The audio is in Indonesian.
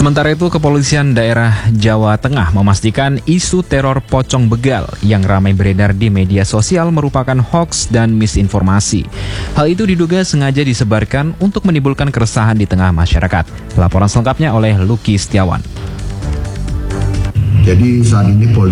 Sementara itu, Kepolisian Daerah Jawa Tengah memastikan isu teror pocong begal yang ramai beredar di media sosial merupakan hoaks dan misinformasi. Hal itu diduga sengaja disebarkan untuk menimbulkan keresahan di tengah masyarakat. Laporan selengkapnya oleh Lucky Setiawan. Jadi saat ini